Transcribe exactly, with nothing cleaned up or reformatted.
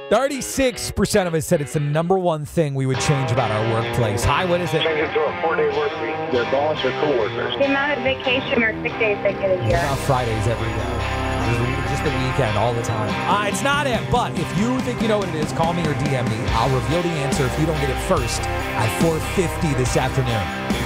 thirty-six percent of us said it's the number one thing we would change about our workplace. Hi, what is it? Change it to a four-day work week. Their boss or coworkers. The amount of vacation or sick days they get a year. Yeah, Fridays every day. Just, just the weekend, all the time. Uh, it's not it, but if you think you know what it is, call me or D M me. I'll reveal the answer if you don't get it first at four fifty this afternoon.